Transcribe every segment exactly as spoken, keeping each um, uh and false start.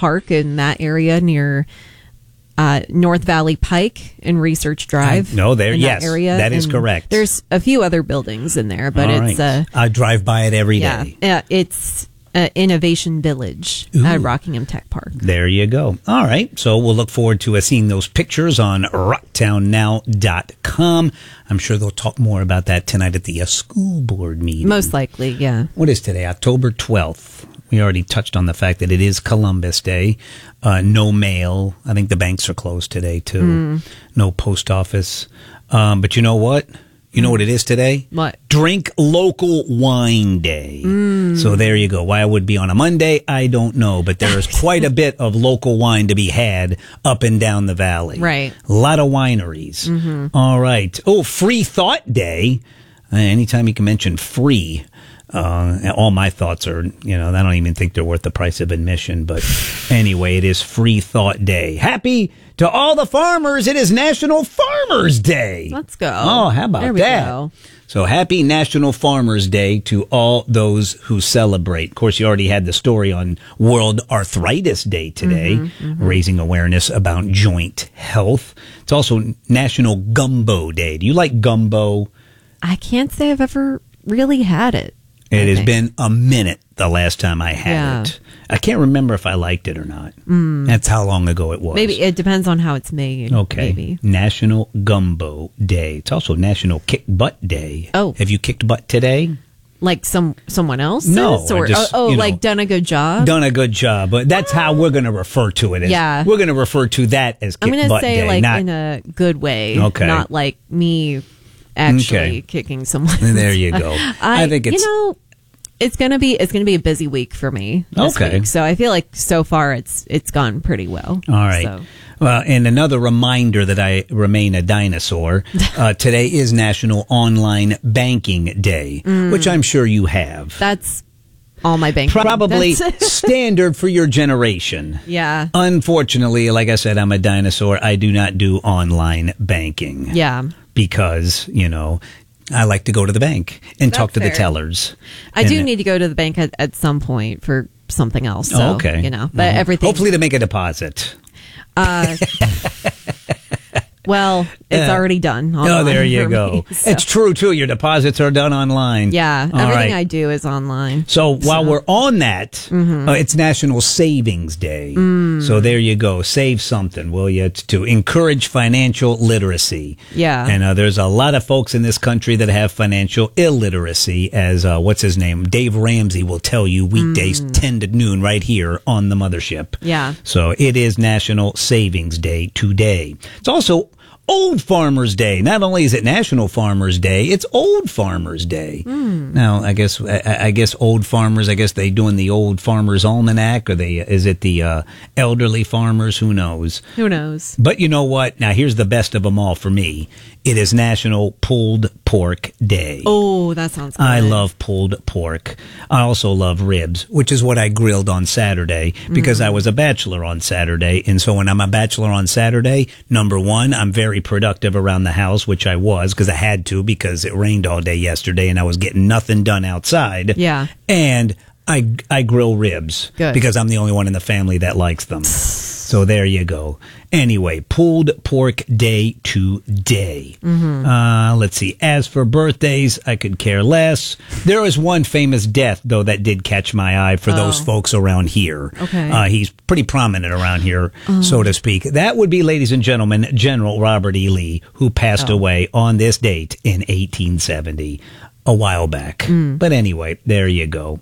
park in that area near uh, North Valley Pike and Research Drive. I, no, there, in yes, that area. that is And correct. There's a few other buildings in there, but All it's right. uh, I drive by it every yeah, day. yeah, it's uh, Innovation Village Ooh. at Rockingham Tech Park. There you go. All right. So we'll look forward to uh, seeing those pictures on rocktown now dot com. I'm sure they'll talk more about that tonight at the uh, school board meeting. Most likely, yeah. What is today? October twelfth. We already touched on the fact that it is Columbus Day. Uh, no mail. I think the banks are closed today, too. Mm. No post office. Um, but you know what? You know what it is today? What? Drink Local Wine Day. Mm. So there you go. Why it would be on a Monday, I don't know. But there is quite a bit of local wine to be had up and down the valley. Right. A lot of wineries. Mm-hmm. All right. Oh, Free Thought Day. Uh, anytime you can mention free, uh, all my thoughts are, you know, I don't even think they're worth the price of admission. But anyway, it is Free Thought Day. Happy to all the farmers. It is National Farmers Day. Let's go. Oh, how about there we that? Go. So happy National Farmers Day to all those who celebrate. Of course, you already had the story on World Arthritis Day today, mm-hmm, mm-hmm. raising awareness about joint health. It's also National Gumbo Day. Do you like gumbo? I can't say I've ever really had it. It I has think. been a minute the last time I had Yeah. it. I can't remember if I liked it or not. Mm. That's how long ago it was. Maybe it depends on how it's made. Okay. Maybe. National Gumbo Day. It's also National Kick Butt Day. Oh. Have you kicked butt today? Like some someone else? No, Or, I just, oh, oh you know, like done a good job? Done a good job. But that's how we're going to refer to it. As. Yeah. We're going to refer to that as Kick I'm going Butt to say Day. like not, in a good way. Okay. Not like me actually Okay. kicking someone. There you go. I, I think it's... You know, it's gonna be it's gonna be a busy week for me. This Okay. week. So I feel like so far it's it's gone pretty well. All right. So. Well, and another reminder that I remain a dinosaur. Uh, today is National Online Banking Day, Mm. which I'm sure you have. That's all my banking. Probably That's- standard for your generation. Yeah. Unfortunately, like I said, I'm a dinosaur. I do not do online banking. Yeah. Because, you know, I like to go to the bank and That's talk to the fair. tellers. I And- do need to go to the bank at, at some point for something else. So, Oh, okay. You know, but Mhm. everything. Hopefully to make a deposit. Uh, well, it's Uh, already done. Oh, online there you for go. me, so. It's true, too. Your deposits are done online. Yeah. All Everything right. I do is online. So while we're on that, Mm-hmm. uh, it's National Savings Day. Mm. So there you go. Save something, will you? It's to encourage financial literacy. Yeah. And uh, there's a lot of folks in this country that have financial illiteracy, as uh, what's his name? Dave Ramsey will tell you weekdays ten to noon right here on the mothership. Yeah. So it is National Savings Day today. It's also Old Farmers Day. Not only is it National Farmers Day, it's Old Farmers Day. Mm. Now, I guess I, I guess old farmers. I guess they doing the Old Farmers Almanac, or they is it the uh, elderly farmers? Who knows? Who knows? But you know what? Now here's the best of them all for me. It is National Pulled Pork Day. Oh, that sounds good. I love pulled pork. I also love ribs, which is what I grilled on Saturday because Mm. I was a bachelor on Saturday. And so when I'm a bachelor on Saturday, number one, I'm very productive around the house, which I was because I had to because it rained all day yesterday and I was getting nothing done outside. Yeah. And I, I grill ribs Good. because I'm the only one in the family that likes them. So there you go. Anyway, Pulled Pork Day today. Mm-hmm. Uh, let's see. As for birthdays, I could care less. There was one famous death, though, that did catch my eye for Oh. those folks around here. Okay. Uh, he's pretty prominent around here, Oh. so to speak. That would be, ladies and gentlemen, General Robert E. Lee, who passed Oh. away on this date in eighteen seventy, a while back. Mm. But anyway, there you go.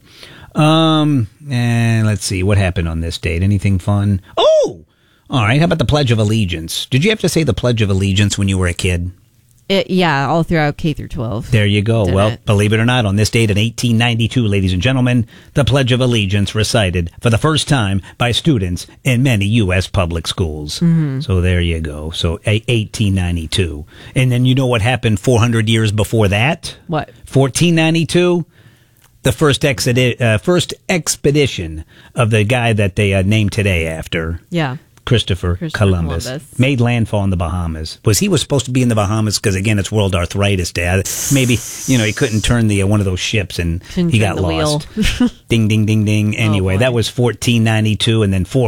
Um, and let's see what happened on this date. Anything fun? Oh, all right. How about the Pledge of Allegiance? Did you have to say the Pledge of Allegiance when you were a kid? It, yeah, all throughout K through twelve. There you go. Did Well, it. believe it or not, on this date in eighteen ninety-two, ladies and gentlemen, the Pledge of Allegiance recited for the first time by students in many U S public schools. Mm-hmm. So there you go. So a- eighteen ninety-two. And then you know what happened four hundred years before that? What? fourteen ninety-two. The first, exedi- uh, first expedition of the guy that they uh, named today after. Yeah. Christopher, Christopher Columbus, Columbus. made landfall in the Bahamas. Was he was supposed to be in the Bahamas because again it's World Arthritis Day. I- Maybe you know he couldn't turn the uh, one of those ships and Couldn't he turn got the lost. wheel. Ding ding ding ding. Anyway, boy. that was fourteen ninety-two, and then four